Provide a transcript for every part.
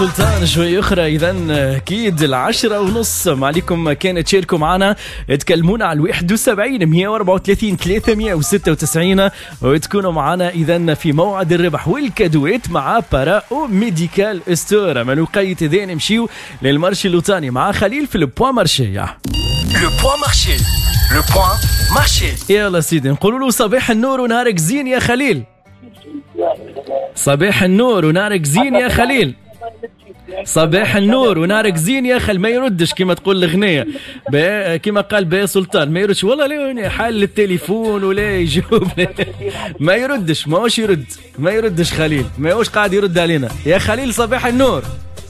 سلطان شوي أخرى إذا أكيد 10:30 معليكم كانت تشاركوا معنا تكلمونا على 71 134 396 وتكونوا معنا إذا في موعد الربح والكادوات مع باراو ميديكال استور. من وقيت إذا نمشيو للمارشي اللوطاني مع خليل في البوان مارشي. لو بوان مارشي لو بوان مارشي. يلا سيدي نقولوا له صباح النور ونهارك زين يا خليل. صباح النور ونهارك زين يا خليل. صباح النور ونهارك زين يا خل. ما يردش كما تقول الأغنية كما قال بيه سلطان، ما يردش والله ليه حال التليفون ولا يجاوب ما يردش، ما يردش خليل، ما هوش قاعد يرد علينا. يا خليل صباح النور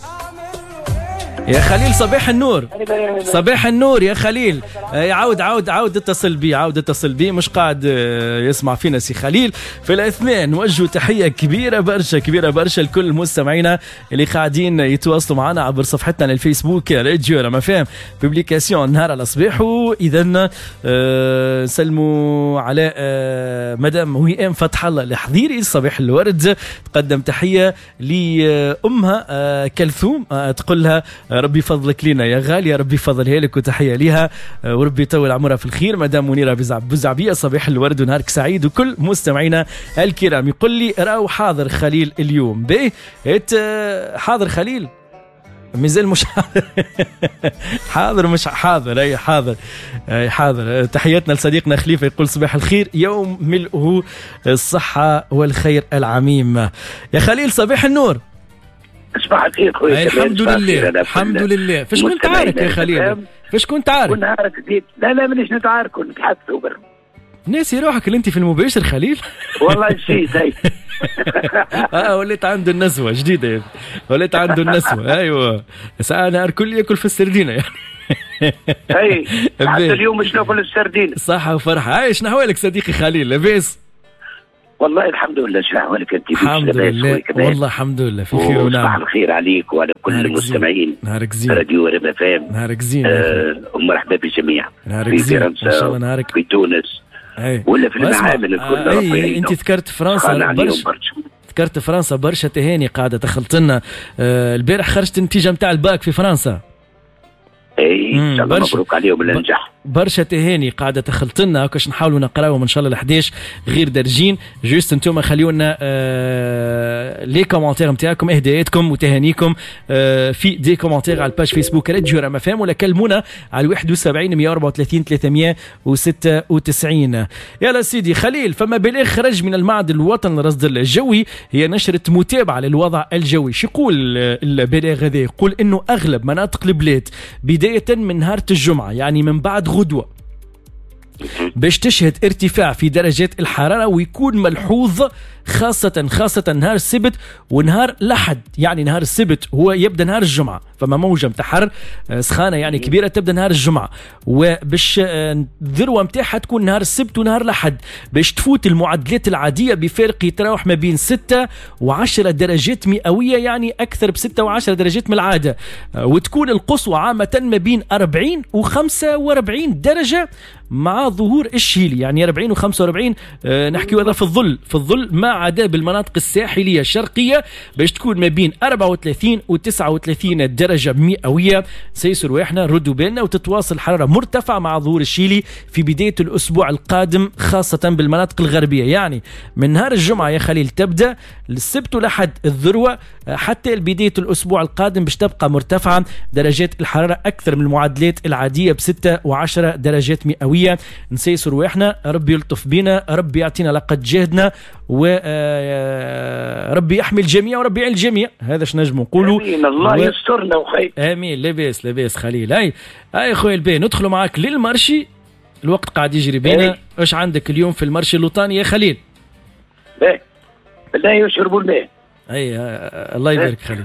يا خليل، صباح النور صباح النور يا خليل. عاود اتصل بي مش قاعد يسمع فينا سي خليل. في الأثناء نوجه تحية كبيرة برشا لكل مستمعينا اللي قاعدين يتواصلوا معنا عبر صفحتنا للفيسبوك راديو رما فام بوبليكاسيون نهار على الصباح. وإذا سلموا على مدام وئام فتح الله الحضيري صباح الورد، تقدم تحية لأمها كلثوم تقول لها ربي فضلك لنا يا غالية، ربي فضلها لك وتحية لها وربي يطول عمرها في الخير. مدام منيرة بزعبية صباح الورد ونهارك سعيد. وكل مستمعينا الكرام يقول لي راو حاضر خليل اليوم به حاضر خليل مازال مش حاضر مش حاضر اي حاضر. تحياتنا لصديقنا خليفة يقول صباح الخير يوم ملؤه الصحة والخير العميم. يا خليل صباح النور. صباح الخير خويا. الحمد لله. فاش كنت عارك يا خليل؟ فاش كنت عارك؟ كنا عارك جديد. لا مانيش نتعاركوا نتحدثوا برا. ناسي روحك اللي انت في المباشر خليل. والله نسيت هاي. وليت عنده النسوة جديدة، وليت عنده النسوة. ايوه ساعة نهار كل ياكل في السردينة يعني. اي حتى اليوم مش ناكل السردينة. صحة وفرحة. عايش نحوالك صديقي خليل لاباس؟ والله الحمد لله. شنو احوالك انت؟ الحمد لله والله الحمد لله في خير ونعم. صباح الخير عليك وعلى كل المستمعين. نهارك زين. راديو رما فام. نهارك زين. مرحبا بالجميع. نهارك زين. في فرنسا في تونس ولا في المعامل الكل. انت ذكرت فرنسا برشا تهاني قاعدة دخلت لنا البارح خرجت النتيجة متاع الباك في فرنسا. اي ان شاء الله مبروك عليهم النجاح. برشا تهاني قاعده دخلت لنا هكاش نحاولوا نقراوهم ان شاء الله ال11 غير درجين. جوست انتم خليونا لي كومونتير نتاعكم اهداءاتكم وتهانيكم في دي كومونتير على الباج فيسبوك راديو رما فام ولا كلمونا على 71 134 396. يلا سيدي خليل، فما بلاغ خرج من المعهد الوطني للرصد الجوي، هي نشرة متابعة للوضع الجوي. شو يقول البلاغ هذا؟ يقول انه اغلب مناطق البلاد بداية من نهار الجمعة يعني من بعد غدوة باش تشهد ارتفاع في درجات الحرارة ويكون ملحوظ خاصة نهار السبت ونهار الأحد. يعني نهار السبت هو يبدأ نهار الجمعة، فما موجة متاع حر سخانة يعني كبيرة تبدأ نهار الجمعة، وباش الذروة متاعها تكون نهار السبت ونهار الأحد باش تفوت المعدلات العادية بفارق يتراوح ما بين 6 و10 درجات مئوية، يعني أكثر ب6 و10 درجات من العادة، وتكون القصوى عامة ما بين 40 و45 درجة مع ظهور الشيلي، يعني 40 و45 نحكي هذا في الظل ما عدا بالمناطق الساحلية الشرقية باش تكون ما بين 34 و39 درجة مئوية. سيسر احنا ردوا بالنا وتتواصل الحرارة مرتفعة مع ظهور الشيلي في بداية الأسبوع القادم خاصة بالمناطق الغربية. يعني من نهار الجمعة يا خليل تبدأ السبت ولحد الذروة حتى بداية الأسبوع القادم باش تبقى مرتفعة درجات الحرارة أكثر من المعدلات العادية ب6 و10 درجات مئوية. نسيسر واحنا ربي يلطف بنا، ربي يعطينا لقد جهدنا، وربي يحمي الجميع وربي يعين الجميع. هذا اش نجم نقولوا. امين الله يسترنا وخير. امين. لاباس خليل. اي خويا البي ندخلوا معاك للمارشي، الوقت قاعد يجري بينا. ايش عندك اليوم في المارشي اللوطاني يا خليل؟ بالله يشربوا الماء. الله يبارك خليل.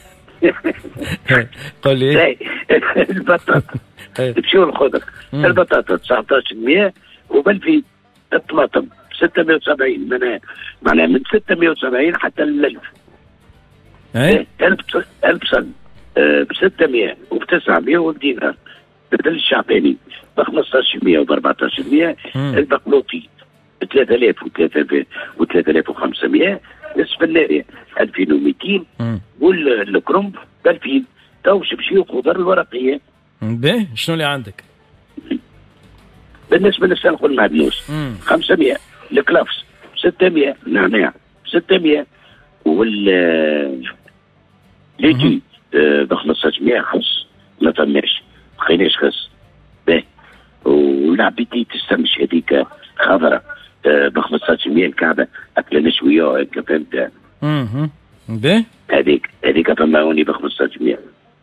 قول لي البطاطا تمشيو الخضر. البطاطا 19% وبالفي الطماطم 670 معناها من 670 حتى ل1000. 1000 صن ب 600 وب 900 وبدينار. بدل الشعباني ب 15% وب 14%. البقلوطي ب 3000 و 3500 نصف النارية 2200 والكرنب ب 2000. تو شبشي خضر الورقية. باهي شنو اللي عندك؟ بالنسبة للسلق والمعدنوس 500. الكلافس 600. نعناع 600. ليتي ب 1500. خس ما فماش خيناش خس. باهي والعبيتي تستمش هذيك خضرة ب 1500 الكعبة أكلة شوية هكا فهمت. باهي هذيك فماوني ب 1500.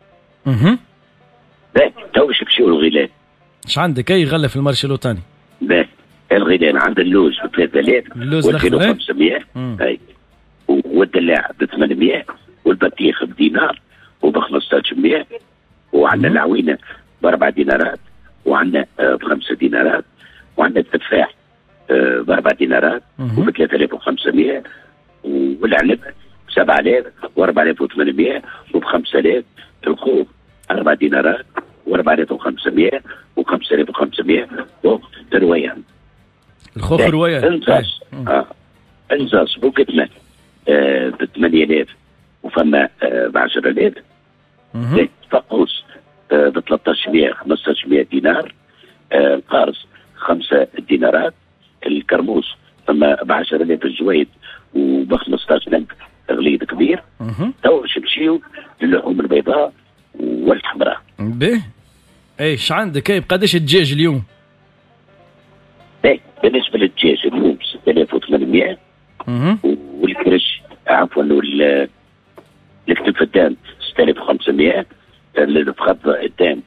باهي تو شبشيو الغلال. اش عندك اي غله في المارشي الوطني؟ باهي الغلال عند اللوز ب 3000. اللوز الاخضر 2500. اي والدلاع ب 800 والبطيخ بدينار وب 1500. وعندنا العوينه ب4 دينارات وعندنا ب5 دينارات وعندنا التفاح ب4 دينارات وب 3500 والعنب ب 7000 و4800 وب 5000. الخوخ 4 دينارات و4500 و5500 والرويان. الخوخ رويان انزاز بوكتنا ب 8000 وفما ب 10000. فقوس ب 1300 1500 دينار. القارص 5 دينارات. الكرموس فما ب 10000 الجويد وب 15000 غليظ كبير. تو نمشيو للحوم البيضاء والحمراء. باهي ايش عندك؟ اي بقداش الدجاج اليوم؟ باهي بالنسبه للدجاج اليوم 6800. والكرش عفوا الكتف الدام 6500. الفخذ الدام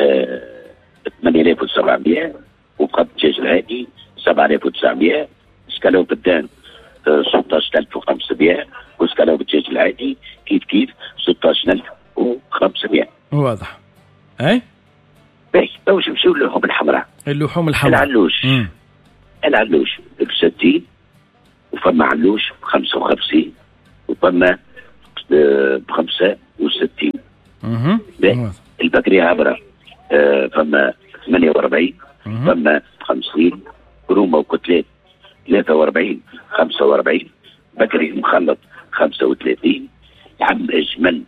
8700. وفخذ الدجاج العادي 7900. سكالوب الدام 16500. وسكالوب الدجاج العادي كيف 16500. واضح. اي باهي تو نمشيو للحوم الحمراء. اللحوم الحمراء العلوش ب 60 وفما علوش ب 55 وفما ب 65. البكري عبرة فما 48 فما 50. كرومة وكتلات 43 45. بكري مخلط 35. لحم اجمل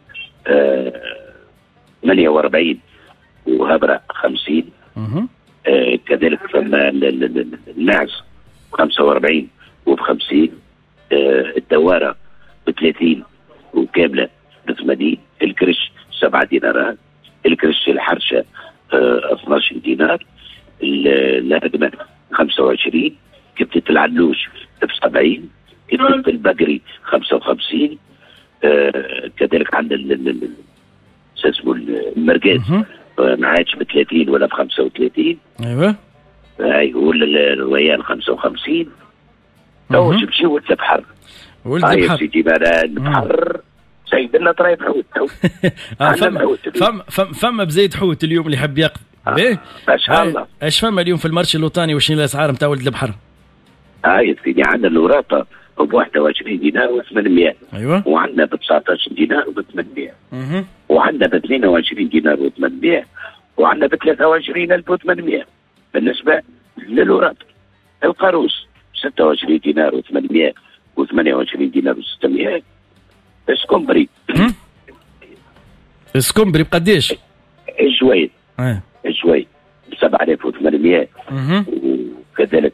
48 وهبرة 50. كذلك فما النعس 45 وب 50. الدوارة ب 30 وكاملة ب 80. الكرش 7 دينارات. الكرش الحرشة 12 دينار. الهدمة 25. كبتة العلوش ب 70. كبتة البقري 55. كذلك عندنا اسمه المرقات ما عادش ب 30 ولا ب 35. ايوه والريال 55. تو نمشيو ولد البحر. ولد البحر سيدي البحر سيدنا طريف حوت. فما بزيد حوت اليوم اللي يحب يقضي. ما شاء الله. ايش فما اليوم في المارشي الوطني وشنو الاسعار نتاع ولد البحر؟ يا سيدي عندنا الوراطه ب 21 دينار و800. ايوه. وعندنا ب 19 دينار و800. وعندنا ب 22 دينار و800. وعندنا ب 23800 بالنسبه للوراطه. القاروس 26 دينار و800 و28 دينار و600. السكمبري السكمبري بقديش؟ الجويد الجويد ب 7800. وكذلك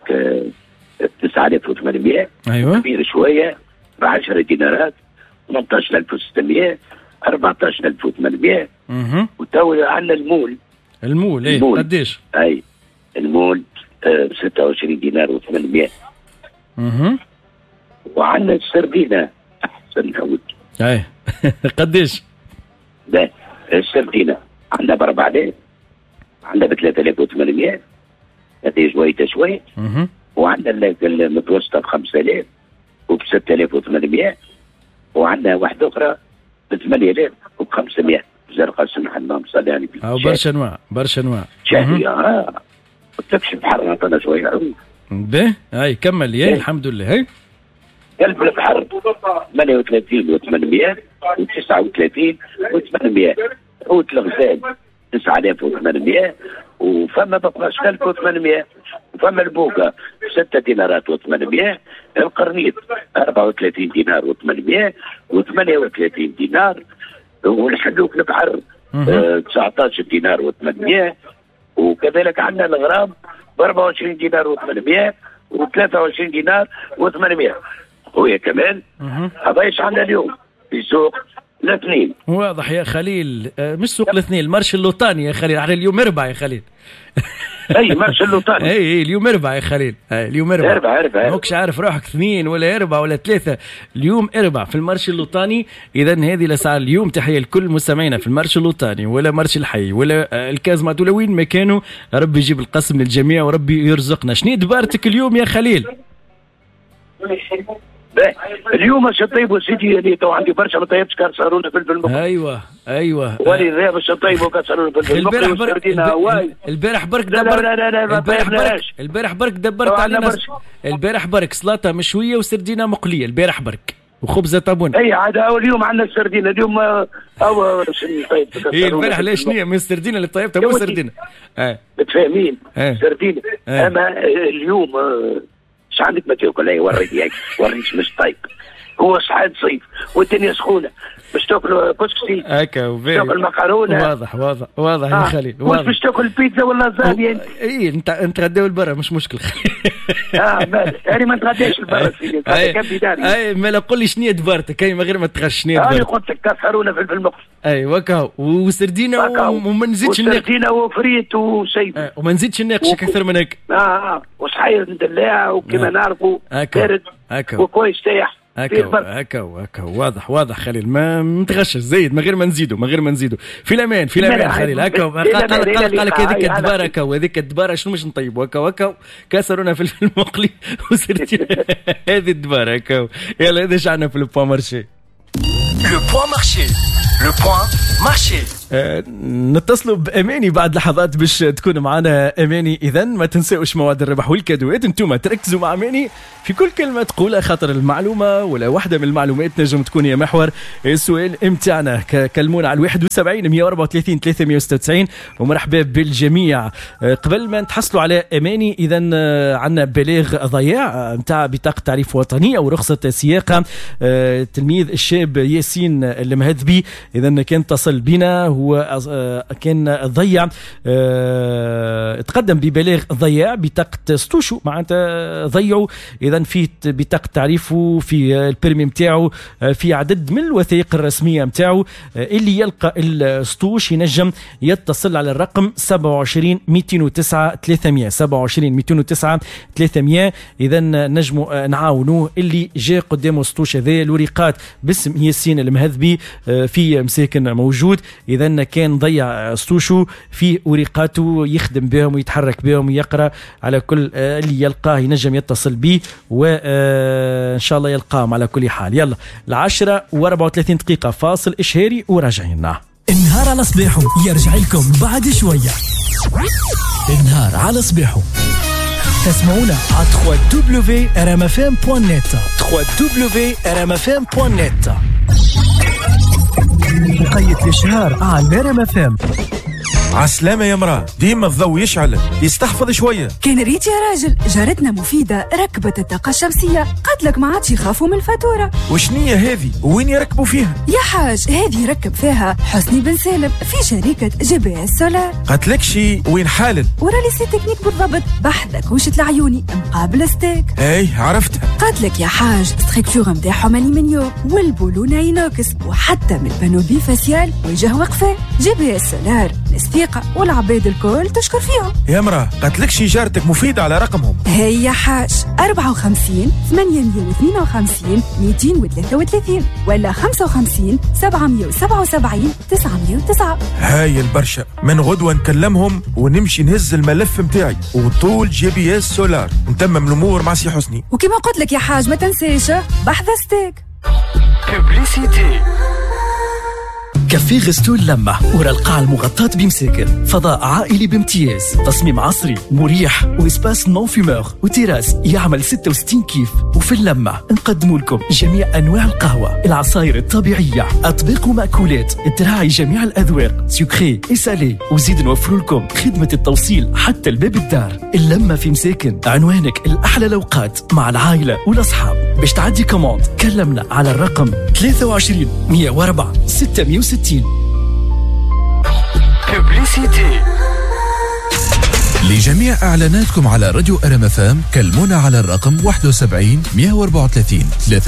9800. ايوه كبير شويه ب 10 دينارات 18600 14800. وتو عندنا المول ايه قديش؟ اي المول ب 26 دينار و800. وعندنا السردينه احسن حوت. اي قديش؟ ده السردينه عندنا ب 4000. عندنا ب 3800. هذه شويه شويه. وعندنا المتوسطه ب 5000 وب 6800. وعندنا واحده اخرى ب 8000 وب 500. زرقاء سمح الله صلي عليه. برشا انواع شاهيه. وتكشف بحر عطانا شويه عود. هاي كمل يا الحمد لله. هاي قلب البحر 38 و800 و39 و800. حوت الغزال 9800. وفما ب 12800 فما البوقة 6 دينارات و800، القرنيط 34 دينار و800 و38 دينار، والحلوك البحر 19 دينار و800، وكذلك عندنا الغرام ب 24 دينار و800 و23 دينار و800. خويا كمان هذا ايش عندنا اليوم في سوق الاثنين. واضح يا خليل، مش سوق الاثنين، المرش اللوطاني يا خليل. على اليوم 4 يا خليل. اي مرش اللوطاني. اي اليوم 4 يا خليل. اليوم 4 ماكش عارف روحك 2 ولا 4 ولا 3. اليوم 4 في المرش اللوطاني. اذا هذه الاسعار اليوم. تحيه لكل مستمعينا في المرش اللوطاني ولا مرش الحي ولا الكازمات ولا وين ما كانوا. ربي يجيب القسم للجميع وربي يرزقنا. شنو دبارتك اليوم يا خليل؟ اليوم باش نطيبوا سيدي اللي تو عندي برشا ما طيبتش كسرونا فلفل مقلي. ايوه ولي ذا باش نطيبوا كسرونا فلفل مقلي وسردينه هواي. البارح برك دبرت. لا البارح برك دبرت علينا. البارح برك سلطه مشويه وسردينه مقليه البارح برك وخبزه طابونه. اي عاد اليوم عندنا السردينه اليوم او طيب. البارح ليش نيه من السردينه اللي طيبتها مو سردينه. متفاهمين سردينه. اما اليوم ايش عندك ما تاكل؟ اي وريني ورينيش مش طيب. هو صحيح صيف والدنيا سخونه باش تاكل كسكسي هكا تاكل مكرونه. واضح يا خليل. واضح باش تاكل بيتزا ولا زاني انت؟ اي انت غداو لبرا مش مشكل. مالك يعني ما نتغداش لبرا سيدي. اي مالا قول لي شنو دبارتك من غير ما تغش. شنو دبارتك؟ انا قلت لك كسرونا في المقص. اي وكاو وسردينه وما نزيدش ناقش. وسردينه وفريت وشيء وما نزيدش ناقش اكثر من هيك. وصحيح ندلع وكما نعرفوا بارد وكويس تايح. هكا واضح خليل. ما نتغشش زيد من غير ما نزيدوا في الامان خليل. هكا قال لك هذيك الدباره وهذيك الدباره شنو مش نطيبوا هكا كسرونا في المقلي وسردينه. هذه الدباره هكا. يلا هذا ايش عندنا في البوان مارشي. لو بوان مارشي. لو بوان مارشي. نتصلوا بأماني بعد لحظات باش تكون معنا أماني. إذن ما تنساوش موعد الربح والكادوات. انتم تركزوا مع أماني في كل كلمة تقولها، خاطر المعلومة ولا واحدة من المعلومات نجم تكون هي محور السؤال امتعنا. كلمونا على 71 134 396 ومرحبا بالجميع. قبل ما نتحصلوا على أماني إذن عنا بلاغ ضياع متاع بطاقة تعريف وطنية ورخصة سياقة. تلميذ الشاب ياسين المهذبي إذن كان اتصل بنا، هو كان ضيع تقدم ببلاغ ضياع بطاقة ستوشو معناتها ضيعوا. إذن في بطاقة تعريفه في البرمي متاعه في عدد من الوثائق الرسمية متاعه. اللي يلقى الستوش ينجم يتصل على الرقم 27 209 300 27 209 300. إذن نجموا نعاونوه. اللي جاء قدامه ستوش هذا الورقات باسم ياسين المهذبي في مساكن موجود. إذن كان ضيع ستوشو في ورقاته يخدم بهم ويتحرك بهم ويقرأ على كل اللي يلقاه ينجم يتصل به وإن شاء الله يلقاهم على كل حال. يلا 10:34 فاصل إشهاري وراجعين. النهار على صباحه يرجع لكم بعد شوية. النهار على صباحه تسمعونا على www.rmfm.net www.rmfm.net. مقيد الإشهار على RMFM. عسلامة يا مراه، ديما الضوء يشعل يستحفظ شوية. كان ريت يا راجل، جارتنا مفيدة ركبت الطاقة الشمسية، قالت لك ما عادش يخافوا من الفاتورة. وشنية هذه؟ وين يركبوا فيها؟ يا حاج هذه يركب فيها حسني بن سالم في شركة GPS سولار. قالت لك شي وين حالل؟ ورا لي سي تكنيك بالضبط بحذا كوشة العيوني مقابل ستيك. اي عرفتها. قالت لك يا حاج ستركتور نتاعهم ألمنيوم والبولونة ينوكس وحتى من بانو بيفاسيال وجه وقفة. GPS سولار الثقة والعباد الكل تشكر فيهم. يا مراه قالت لك شي جارتك مفيدة على رقمهم. هيا حاج 54 852 233 ولا 55 777 909. هاي البرشا. من غدوة نكلمهم ونمشي نهز الملف متاعي وطول GPS سولار نتمم الأمور مع سي حسني. وكما قلت لك يا حاج ما تنسيش بحذا ستيك. Publicité. كافيه غستو اللمة ورا القاعة المغطاة بمساكن، فضاء عائلي بامتياز، تصميم عصري مريح وإسباس نون فيمور وتيراس يعمل 66 كيف. وفي اللمة نقدم لكم جميع أنواع القهوة، العصائر الطبيعية، أطباق ومأكولات تراعي جميع الأذواق، سكري إسالي، وزيد نوفر لكم خدمة التوصيل حتى الباب الدار. اللمة في مساكن، عنوانك الأحلى الأوقات مع العائلة والأصحاب. باش تعدي كوموند كلمنا على الرقم 23 104 660. بوبليسيتي. لجميع إعلاناتكم على راديو RMFM كلمونا على الرقم 71 134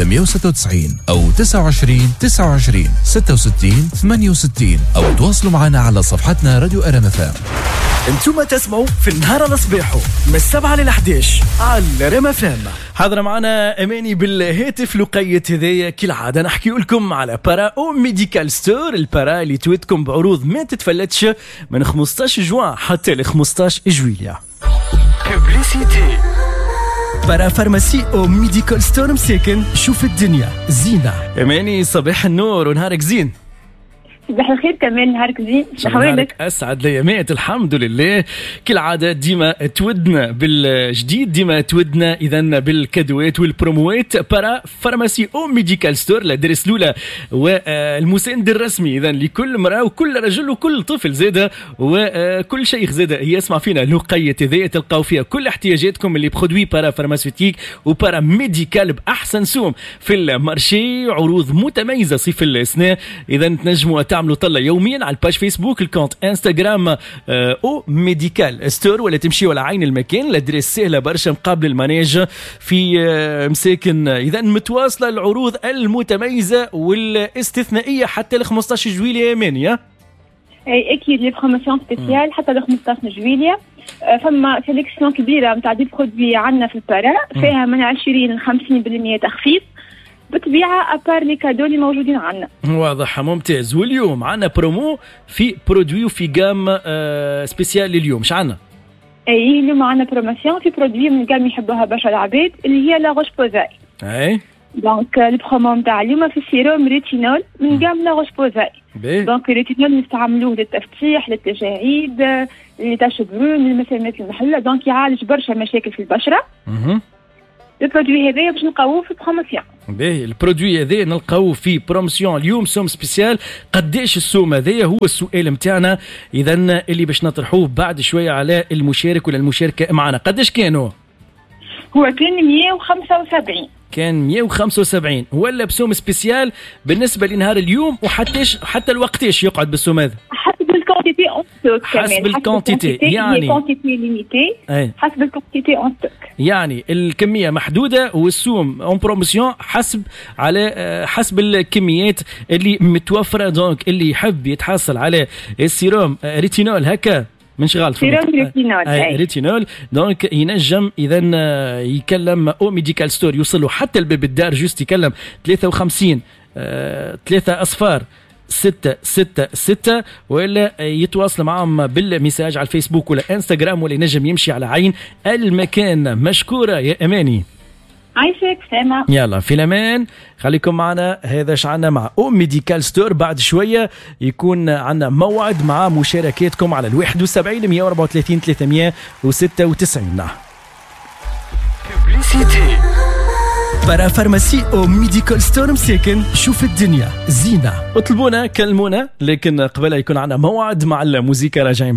396 أو 29 29 66 68 أو تواصلوا معنا على صفحتنا راديو RMFM. انتم تسمعوا في النهار على صباحه من 7 ل 11 على RMFM. حاضر معنا أماني بالهاتف لقية هذايا كالعادة نحكي لكم على بارا أو ميديكال ستور، البارا اللي تويتكم بعروض ما تتفلتش من 15 جوان حتى ل 15 جويليا. بوبليسيتي. بارا فارماسي أو ميديكال ستور مساكن، شوف الدنيا زينة. أماني صباح النور ونهارك زين. صباح الخير كمان، نهارك زين. نهارك أسعد ليامات الحمد لله. كالعادة ديما تودنا بالجديد، ديما تودنا إذن بالكادوات والبروموات. بارا فارماسي أو ميديكال ستور الأدرس الأولى والمساند الرسمي إذن لكل مرأة وكل رجل وكل طفل زادة وكل شيخ زادة يسمع فينا. لقية ذي تلقاو فيها كل احتياجاتكم اللي برودوي بارا فارماسيوتيك وبارا ميديكال بأحسن سوم في المارشي. عروض متميزة صيف السنة، إذن تنجموا تعملوا طلة يوميا على الباج فيسبوك، الكونت انستغرام او ميديكال ستور، ولا تمشيوا على عين المكان. الادريس سهله برشا مقابل المانيج في مساكن. اذا متواصله العروض المتميزه والاستثنائيه حتى ل 15 جويلية يمانية. اي اكيد لي بروموسيون سبيسيال حتى ل 15 جويلية. فما سيليكسيون كبيره نتاع دي برودوي عندنا في البارا، فيها من 20 ل 50% تخفيض بطبيعة أبار لي كادو اللي موجودين عنا. واضح ممتاز. واليوم عنا برومو في برودوي وفي جام سبيسيال اليوم. ايش عنا؟ اي اليوم عنا بروموسيون في برودوي من جام يحبوها برشا العباد اللي هي لا روش بوزاي. اي دونك البرومو نتاع اليوم في السيروم ريتينول من جام لا روش بوزاي. دونك الريتينول نستعملوه للتفتيح، للتجاعيد، للتشبرون، للمسامات المحلة، دونك يعالج برشا مشاكل في البشرة. البرودوي هذا باش نلقاوه في بروموسيون. باهي البرودوي هذا نلقاوه في بروموسيون اليوم، سوم سبيسيال. قداش السوم هذايا؟ هو السؤال متاعنا اذا اللي باش نطرحوه بعد شويه على المشارك ولا المشاركه معنا. قداش كانوا؟ هو كان 175. كان 175 ولا بسوم سبيسيال بالنسبه لنهار اليوم؟ حتى الوقتاش يقعد بالسوم هذا؟ حسب الكونتيتي اون ستوك. حسب الكونتيتي يعني الكونتيتي ليميتي. حسب الكونتيتي اون ستوك يعني الكميه محدوده والسوم اون بروموسيون حسب الكميات اللي متوفره. دونك اللي يحب يتحصل على السيروم ريتينول هكا من شغال سيروم ريتينول دونك ينجم اذا يكلم او ميديكال ستور يوصلوا حتى الباب الدار. جوست يكلم 53 3 أصفار 666 ولا يتواصل معهم بالمساج على الفيسبوك ولا انستغرام ولا ينجم يمشي على عين المكان. مشكورة يا أماني. عايشك سامع. يلا في الأمان، خليكم معنا. هذا شعنا مع أو ميديكال ستور. بعد شوية يكون عنا موعد مع مشاركاتكم على 71 134 396. بوبليسيتي. بارا فارماسي أو ميديكال ستور مساكن، شوف الدنيا زينة. اطلبونا كلمونا، لكن قبل يكون عنا موعد مع الموسيقى راجعين.